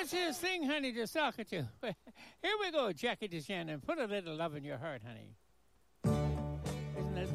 That's his thing, honey, to talk at you. Here we go, Jackie DeShannon. Put a little love in your heart, honey. Isn't that